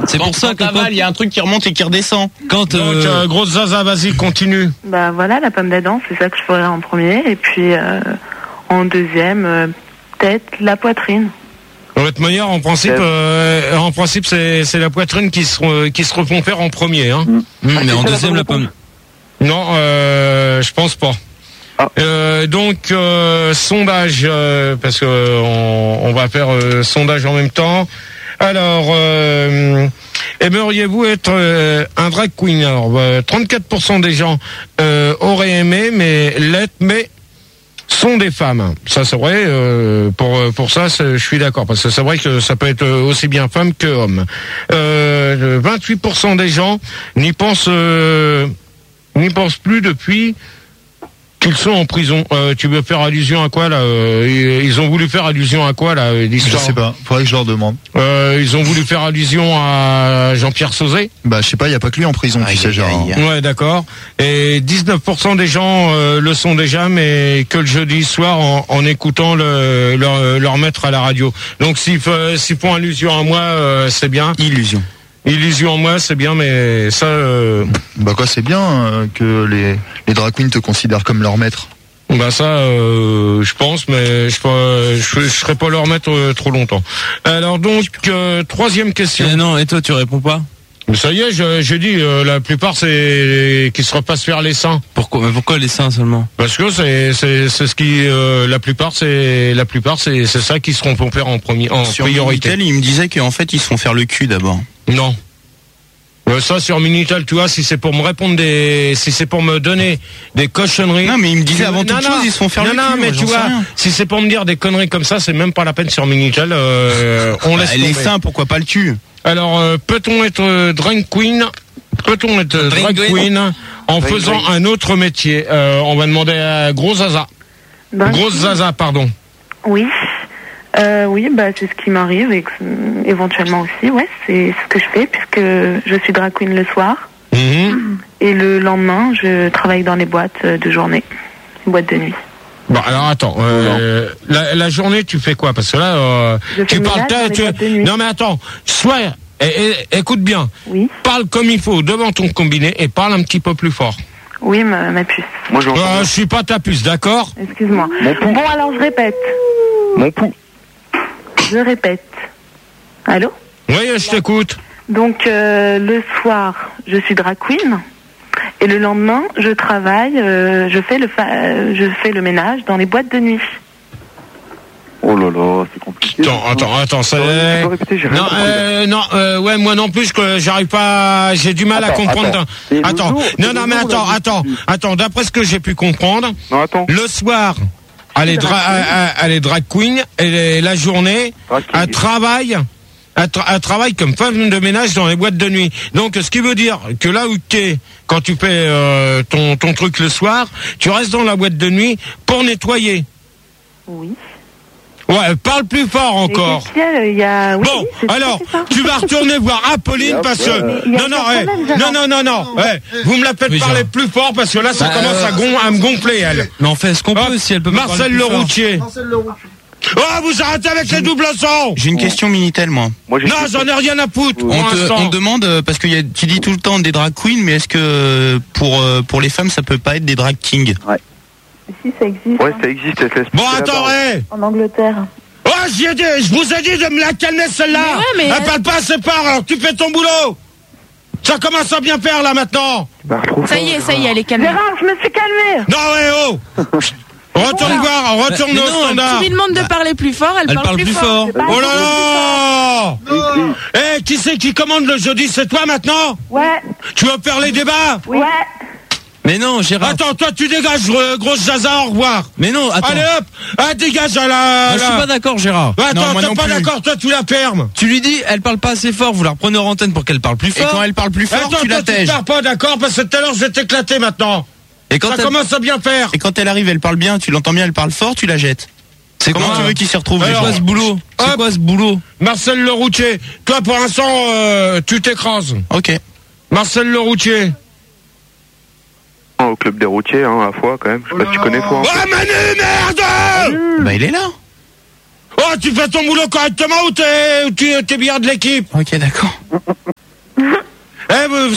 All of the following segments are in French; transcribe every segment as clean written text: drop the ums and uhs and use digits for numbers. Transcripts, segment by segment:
C'est pour ça que il y a un truc qui remonte et qui redescend. Donc, grosse zaza, vas-y, continue. Bah voilà, la pomme d'Adam, c'est ça que je ferais en premier. Et puis en deuxième, peut-être la poitrine. De toute manière, en principe, c'est la poitrine qui se refont faire en premier. Hein. Mais en deuxième, la pomme. Non, je pense pas. Donc sondage, parce que on va faire sondage en même temps. Alors, aimeriez-vous être un drag queen? Alors, 34% des gens auraient aimé, mais sont des femmes. Ça c'est vrai. Pour ça, je suis d'accord, parce que c'est vrai que ça peut être aussi bien femme que homme. 28% des gens n'y pensent plus depuis qu'ils sont en prison. Tu veux faire allusion à quoi là? Ils ont voulu faire allusion à quoi là? Je sais pas, faudrait que je leur demande. Ils ont voulu faire allusion à Jean-Pierre Sauzet? Bah je sais pas, il y a pas que lui en prison, tu sais, genre. Ouais, d'accord. Et 19% des gens le sont déjà, mais que le jeudi soir en écoutant leur maître à la radio. Donc s'ils font allusion à moi, c'est bien. Illusion en moi, c'est bien, mais ça... Bah quoi, c'est bien que les drag queens te considèrent comme leur maître. Bah ça, je pense, mais je serai pas leur maître trop longtemps. Alors donc, troisième question. Non, et toi, tu réponds pas? Ça y est, j'ai dit, la plupart c'est qui se repassent faire les seins. Pourquoi les seins seulement? Parce que c'est ce qui, la plupart c'est ça qui seront pour faire en priorité. Sur Minitel, il me disait qu'en fait ils se font faire le cul d'abord. Non. Ça sur Minitel, tu vois, si c'est pour me répondre si c'est pour me donner des cochonneries. Non, mais il me disait avant toute chose, ils se font faire le cul. Non, mais tu vois, si c'est pour me dire des conneries comme ça, c'est même pas la peine sur Minitel. On laisse les seins, pourquoi pas le cul? Alors, peut-on être drag queen? Peut-on être drag queen en faisant un autre métier? On va demander à Grosse Zaza. Grosse Zaza, pardon. Oui. Oui, bah c'est ce qui m'arrive et éventuellement aussi, ouais, c'est ce que je fais puisque je suis drag queen le soir et le lendemain je travaille dans les boîtes de journée, boîtes de nuit. Bon alors attends, la journée tu fais quoi? Parce que là tu parles non mais attends, écoute bien, oui. Parle comme il faut devant ton combiné et parle un petit peu plus fort. Oui, ma puce. Moi je suis pas ta puce, d'accord? Excuse-moi. Bon alors je répète. Mon pouls. Je répète. Allô? Oui, je t'écoute. Donc le soir, je suis drag queen et le lendemain, je travaille, je fais le ménage dans les boîtes de nuit. Oh là là, c'est compliqué. Attends, ça. Ouais, moi non plus, j'arrive pas, j'ai du mal à comprendre. Attends, attends, d'après ce que j'ai pu comprendre, le soir. Elle est drag queen, et la journée, elle travaille comme femme de ménage dans les boîtes de nuit. Donc, ce qui veut dire que là où t'es, quand tu fais ton truc le soir, tu restes dans la boîte de nuit pour nettoyer. Oui. Ouais, parle plus fort encore. Oui, bon, alors, tu vas retourner voir Apolline parce que... Non, vous me la faites parler plus fort parce que là, ça commence à me gonfler, elle. Mais on fait ce qu'on peut, si elle peut pas Marcel Leroutier. Oh, vous arrêtez avec les doubles sons. J'ai une question Minitel, moi. Non, j'en ai rien à foutre. On demande, parce que tu dis tout le temps des drag queens, mais est-ce que pour les femmes, ça peut pas être des drag kings? Ouais. Si, ça existe. Ouais, ça existe. Bon, attends, en Angleterre. Oh, je vous ai dit de me la calmer celle-là. Mais elle parle pas assez fort, alors tu fais ton boulot. Ça commence à bien faire là maintenant. Ça y est, elle est calmée. Gérard, je me suis calmée. Non, ouais, oh. Retourne au standard. Tu lui demandes de parler plus fort, elle parle plus fort. Oh là là. Qui c'est qui commande le jeudi? C'est toi maintenant? Ouais. Tu vas faire les débats? Ouais. Mais non, Gérard. Attends, toi tu dégages, Grosse Zaza, au revoir. Mais non, attends. Allez hop, dégage à la... Je suis pas d'accord, Gérard. Attends, t'es pas d'accord, toi tu la fermes. Tu lui dis, elle parle pas assez fort, vous la reprenez en antenne pour qu'elle parle plus fort. Et quand elle parle plus fort, tu la tèges. Tu parles pas d'accord, parce que tout à l'heure je vais t'éclater maintenant. Et quand ça commence à bien faire. Et quand elle arrive, elle parle bien, tu l'entends bien, elle parle fort, tu la jettes. Comment tu veux qu'il s'y retrouve? C'est quoi ce boulot? C'est quoi ce boulot? Marcel Leroutier, toi pour l'instant, tu t'écrases. Ok. Marcel Leroutier. Au club des routiers, à Foix quand même. Je sais pas si tu connais Foix. Ouais, Manu, merde! Bah il est là. Oh, tu fais ton boulot correctement ou t'es bien de l'équipe? Ok, d'accord.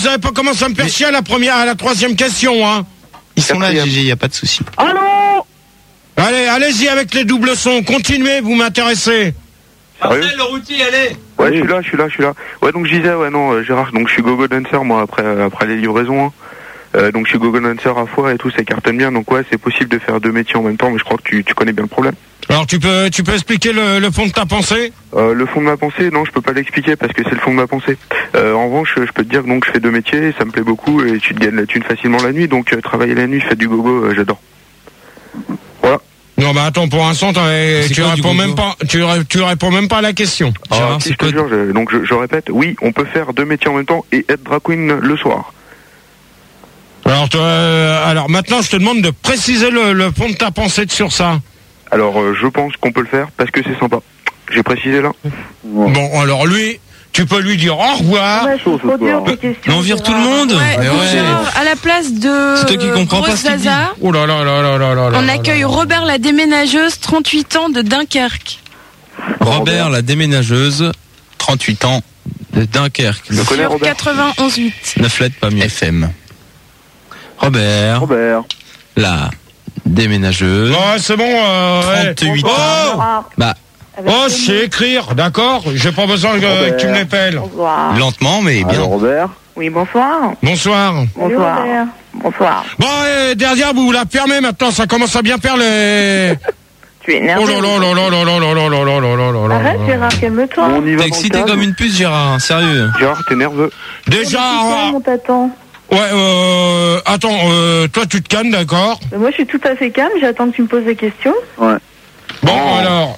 vous avez pas commencé à me faire chier à la troisième question, hein. Ils sont là, GG, y a pas de souci. Allô? Allez-y avec les doubles sons. Continuez, vous m'intéressez. Marcel, le routier, allez. Ouais, je suis là. Ouais, donc je disais, Gérard, donc je suis gogo dancer, moi, après les livraisons, hein. Donc je suis gogo dancer à fois et tout, ça cartonne bien. Donc ouais, c'est possible de faire deux métiers en même temps, mais je crois que tu connais bien le problème. Alors tu peux expliquer le fond de ta pensée? Le fond de ma pensée, non, je peux pas l'expliquer parce que c'est le fond de ma pensée. En revanche, je peux te dire que donc je fais deux métiers, ça me plaît beaucoup et tu te gagnes la thune facilement la nuit. Donc travailler la nuit, faire du gogo, j'adore. Voilà. Non, bah attends, pour l'instant, tu réponds même pas à la question. Ah, si, je te jure, donc je répète, oui, on peut faire deux métiers en même temps et être drag queen le soir. Alors maintenant, je te demande de préciser le fond de ta pensée sur ça. Alors, je pense qu'on peut le faire parce que c'est sympa. J'ai précisé là. Bon, alors lui, tu peux lui dire au revoir. On vire tout le monde. Genre, à la place de c'est toi qui comprends pas ce qu'il dit. Oh là là là là là là. On accueille Robert la déménageuse, 38 ans, de Dunkerque. Robert la déménageuse, 38 ans, de Dunkerque. Je connais Sur Robert. 91.8. 9 lettres, pas mieux. FM. Robert, la déménageuse. Ouais, c'est bon. 38 ans. Bah. Oh, je sais écrire, d'accord. J'ai pas besoin que tu me l'appelles. Lentement, mais bien. Alors, Robert? Oui, bonsoir. Bonsoir. Bonsoir. Bon, derrière, vous la fermez maintenant. Ça commence à bien faire les. Tu es énervé. Oh là là là là là là là là là là là là là. Arrête, Gérard, calme-toi. On y va. T'es excité comme une puce, Gérard, sérieux. Gérard, t'es nerveux. Déjà. On t'attend. Ouais, attends, toi tu te calmes, d'accord? Moi, je suis tout à fait calme. J'attends que tu me poses des questions. Ouais. Bon, alors,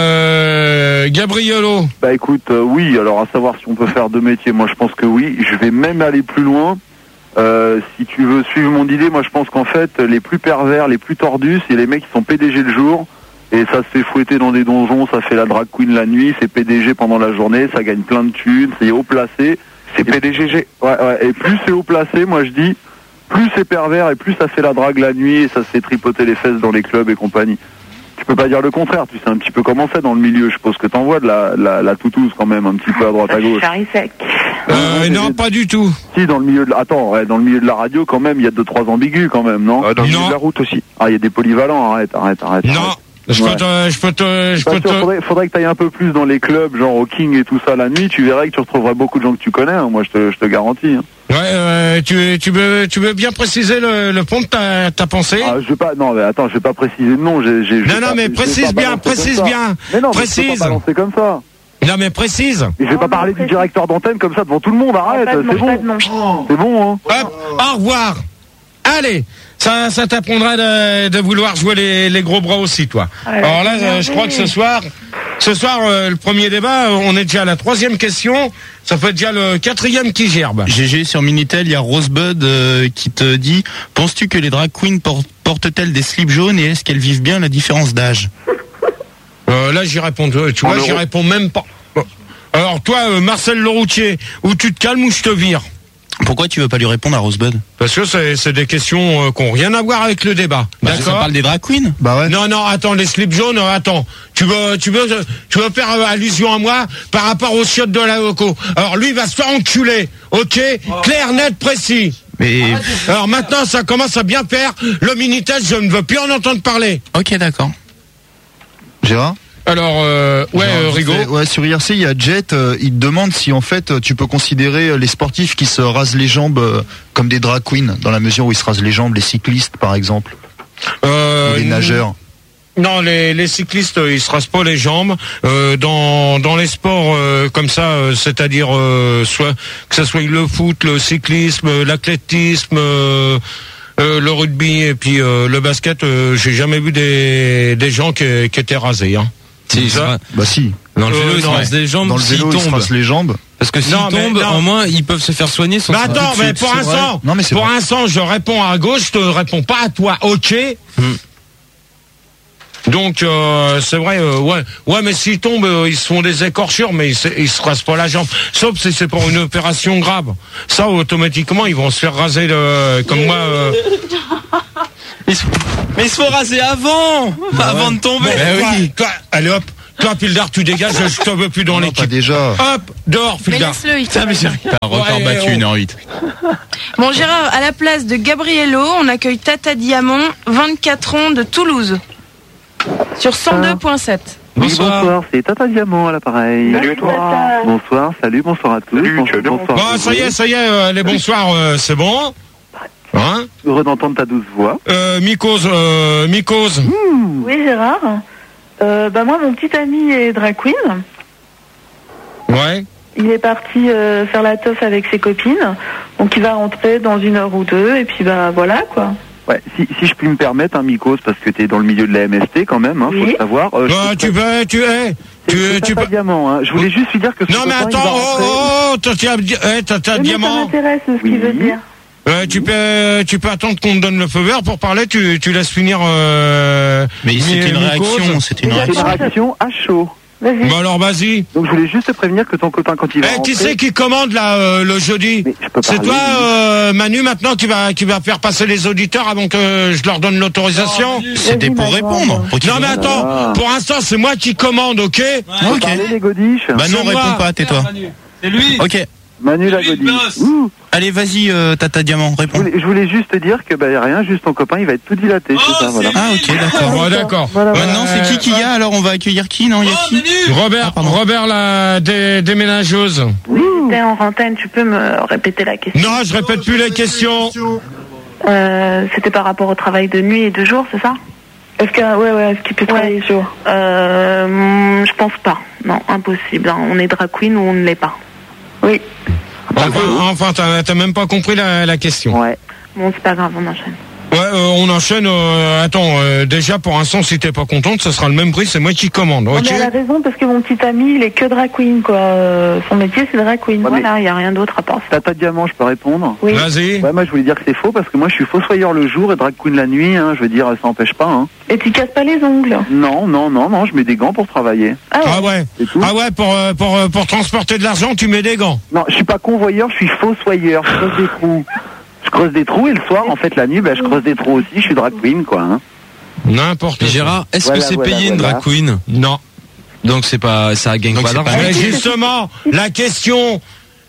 Gabriello. Bah écoute, oui, alors à savoir si on peut faire deux métiers, moi je pense que oui. Je vais même aller plus loin. Si tu veux suivre mon idée, moi je pense qu'en fait, les plus pervers, les plus tordus, c'est les mecs qui sont PDG le jour. Et ça se fait fouetter dans des donjons, ça fait la drag queen la nuit, c'est PDG pendant la journée, ça gagne plein de thunes, c'est haut placé. C'est PDGG. Ouais, et plus c'est haut placé, moi je dis, plus c'est pervers et plus ça fait la drague la nuit et ça se fait tripoter les fesses dans les clubs et compagnie. Tu peux pas dire le contraire, tu sais un petit peu comment c'est dans le milieu, je suppose que t'envoies de la toutouse quand même, un petit peu à droite à gauche. Sec. Non, pas du tout. Si, dans le milieu de dans le milieu de la radio quand même, il y a 2-3 ambigus quand même, non? Dans le milieu de la route aussi. Ah, il y a des polyvalents, arrête. Non. Faudrait que t'ailles un peu plus dans les clubs, genre au King et tout ça la nuit, tu verrais que tu retrouveras beaucoup de gens que tu connais, hein, moi je te garantis. Hein. Ouais, tu veux bien préciser le fond de ta pensée? Ah, je vais pas préciser le nom, Non, mais précise bien. Mais non, précise. Mais je peux pas balancer comme ça. Non, mais précise. Et je vais pas parler du directeur d'antenne comme ça devant tout le monde, arrête, c'est bon. C'est bon, hein. Hop, au revoir. Allez. Ça t'apprendra de vouloir jouer les gros bras aussi, toi. Alors là, je crois que ce soir, le premier débat, on est déjà à la 3e question. Ça fait déjà le 4e qui gerbe. GG, sur Minitel, il y a Rosebud qui te dit: penses-tu que les drag queens portent-elles des slips jaunes et est-ce qu'elles vivent bien la différence d'âge? Là, j'y réponds. Tu vois, j'y réponds même pas. Alors toi, Marcel Leroutier, ou tu te calmes ou je te vire. Pourquoi tu veux pas lui répondre à Rosebud? Parce que c'est des questions qui n'ont rien à voir avec le débat. D'accord. Ça parle des drag queens. Bah ouais. Non, attends, les slips jaunes, attends. Tu veux faire allusion à moi par rapport aux chiottes de la loco. Alors lui, il va se faire enculer. Ok? Clair, net, précis. Mais... Alors maintenant, ça commence à bien faire. Le Minitel, je ne veux plus en entendre parler. Ok, d'accord. Gérard? Alors, Rigaud. Ouais, sur IRC, il y a Jet, il te demande si en fait tu peux considérer les sportifs qui se rasent les jambes comme des drag queens, dans la mesure où ils se rasent les jambes, les cyclistes par exemple, ou les nageurs. Non, les cyclistes, ils se rasent pas les jambes. Dans les sports comme ça, c'est-à-dire soit que ça soit le foot, le cyclisme, l'athlétisme. Le rugby et puis le basket, j'ai jamais vu des gens qui étaient rasés. Hein. Si, ça bah si. Dans le vélo, ils se rasent les jambes. Dans le vélo, ils se rasent les jambes. Parce que s'ils tombent, au moins, ils peuvent se faire soigner. Mais attends, mais pour l'instant, je réponds à gauche, je te réponds pas à toi. Ok. Donc c'est vrai, ouais, mais s'ils tombent, ils se font des écorchures, mais ils se rasent pas la jambe. Sauf si c'est pour une opération grave. Ça, automatiquement, ils vont se faire raser comme moi. Mais ils se font raser avant de tomber. Oui, toi, allez hop, Toi, Pildar, tu dégages, je te veux plus dans l'équipe. Pas déjà. Hop, dehors, Mais Pildar. laisse-le, il Putain, mais j'ai un record battu, 1h08. Bon, Gérard, à la place de Gabriello, on accueille Tata Diamant, 24 ans, de Toulouse. Sur 102.7. Oui, bonsoir, c'est Tata Diamant à l'appareil. Salut à toi. Bonsoir, bonsoir à tous. Salut, tu vas bien ? Bonsoir. Bon, ça y est, les bonsoirs, c'est bon. Hein? Heureux d'entendre ta douce voix. Mycose. Oui, Gérard. Moi, mon petit ami est drag queen. Ouais. Il est parti faire la teuf avec ses copines. Donc, il va rentrer dans 1 heure ou 2. Et puis, voilà, quoi. Ouais, si je puis me permettre, hein, Mycose, parce que t'es dans le milieu de la MST quand même, hein, faut le savoir. Tu peux. Diamant, hein. Je voulais juste lui dire que. Non mais attends, Tata Diamant. Ça m'intéresse ce qu'il veut dire. Tu peux attendre qu'on te donne le feu vert pour parler. Tu laisses finir. Mais c'était une réaction, C'est une réaction à chaud. Vas-y. Bah alors vas-y. Donc je voulais juste te prévenir que ton copain quand il va rentrer... Qui c'est qui commande là le jeudi? C'est toi Manu maintenant qui va faire passer les auditeurs avant que je leur donne l'autorisation. C'était pour répondre. Non mais attends, pour l'instant c'est moi qui commande, ok? Ok. Les godiches. Bah non, réponds pas, tais-toi. C'est lui. Ok. Manu la godiche. Allez, vas-y, Tata Diamant, réponds. Je voulais juste te dire que rien, juste ton copain, il va être tout dilaté. Oh, c'est ça, voilà. Ah ok, d'accord. Bon, d'accord. Maintenant, c'est qui y a? Alors, on va accueillir qui? Non, il y a qui? Robert la déménageuse. Oui, t'es en antenne, tu peux me répéter la question? Non, je répète plus les questions. C'était par rapport au travail de nuit et de jour, c'est ça? Est-ce qu'il peut travailler jour? Je pense pas. Non, impossible. On est drag queen ou on ne l'est pas. Oui. Enfin, t'as même pas compris la question. Ouais. Bon, c'est pas grave, on enchaîne. Ouais, on enchaîne. Déjà pour l'instant, si t'es pas contente, ça sera le même prix. C'est moi qui commande. Ok. Mais elle a raison parce que mon petit ami, il est que drag queen, quoi. Son métier, c'est drag queen. Ouais, voilà, il y a rien d'autre à part ça. Tata Diamant, je peux répondre? Oui. Vas-y. Ouais, moi je voulais dire que c'est faux parce que moi je suis fossoyeur le jour et drag queen la nuit. Hein, je veux dire, ça empêche pas. Hein. Et tu casses pas les ongles? Non, je mets des gants pour travailler. Ah ouais. Pour transporter de l'argent, tu mets des gants. Non, je suis pas convoyeur, je suis fossoyeur. Je creuse des trous. Je creuse des trous et le soir, en fait, la nuit, je creuse des trous aussi. Je suis drag queen, quoi. Hein. N'importe. Gérard, est-ce que c'est payé une drag queen? Non. Donc c'est pas, ça gagne pas d'argent. Mais justement, la question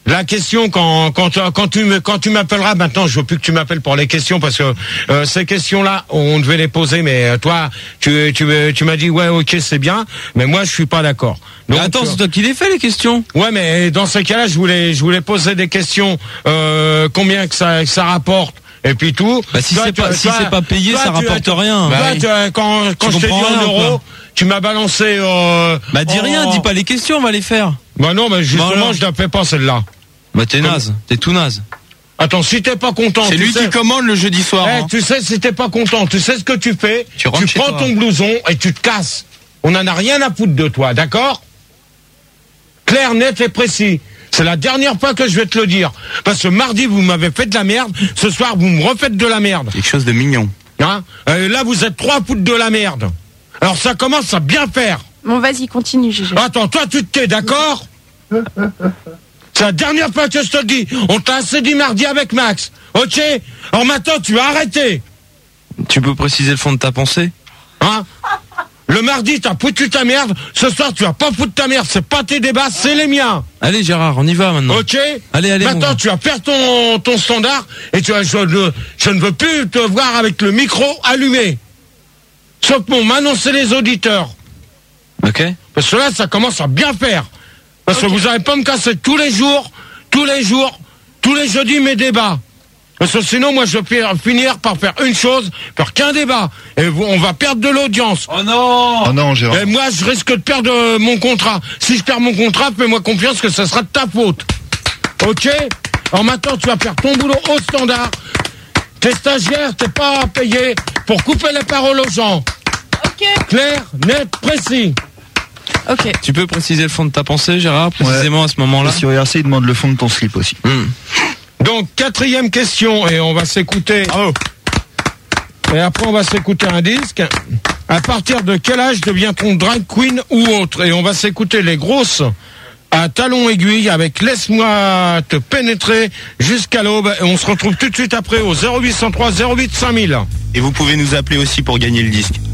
quand tu m'appelleras maintenant, je veux plus que tu m'appelles pour les questions parce que ces questions-là, on devait les poser, mais toi, tu m'as dit ouais, ok, c'est bien, mais moi je suis pas d'accord. Donc, attends, c'est toi qui les fais les questions. Ouais, mais dans ces cas-là, je voulais poser des questions, combien que ça rapporte. Et puis tout. Bah, si c'est pas payé, ça rapporte rien. Quand je t'ai dit en euros, tu m'as balancé. Bah dis rien, dis pas les questions, on va les faire. Bah non, mais justement, je la fais pas celle-là. Bah t'es naze, t'es tout naze. Attends, si t'es pas content, c'est lui qui commande le jeudi soir. Tu sais, si t'es pas content, tu sais ce que tu fais. Tu prends ton blouson et tu te casses. On en a rien à foutre de toi, d'accord? Clair, net et précis. C'est la dernière fois que je vais te le dire. Parce que mardi, vous m'avez fait de la merde. Ce soir, vous me refaites de la merde. Quelque chose de mignon. Hein? Là, vous êtes 3 foutre de la merde. Alors, ça commence à bien faire. Bon, vas-y, continue, Gégé. Attends, toi, tu te tais, d'accord? C'est la dernière fois que je te le dis. On t'a assez dit mardi avec Max. Ok? Alors maintenant, tu vas arrêter. Tu peux préciser le fond de ta pensée? Hein? Le mardi, t'as foutu ta merde. Ce soir, tu vas pas foutre ta merde. C'est pas tes débats, c'est les miens. Allez, Gérard, on y va maintenant. Ok? Allez. Maintenant, tu vas faire ton standard et je ne veux plus te voir avec le micro allumé. Sauf pour m'annoncer les auditeurs. Ok. Parce que là, ça commence à bien faire. Parce que vous n'allez pas me casser tous les jeudis mes débats. Parce que sinon, moi, je vais finir par faire une chose, faire qu'un débat. Et on va perdre de l'audience. Oh non! Oh non, Gérard. Et moi, je risque de perdre mon contrat. Si je perds mon contrat, fais-moi confiance que ça sera de ta faute. Ok? Alors maintenant, tu vas faire ton boulot au standard. T'es stagiaire, t'es pas payé pour couper les paroles aux gens. Ok. Clair, net, précis. Ok. Tu peux préciser le fond de ta pensée, Gérard, précisément à ce moment-là? Sur RC, il demande le fond de ton slip aussi. Donc, 4e question, et on va s'écouter. Bravo. Et après, on va s'écouter un disque. À partir de quel âge devient-on drag queen ou autre? Et on va s'écouter les grosses à talons aiguilles avec Laisse-moi te pénétrer jusqu'à l'aube. Et on se retrouve tout de suite après au 0803 08 5000. Et vous pouvez nous appeler aussi pour gagner le disque.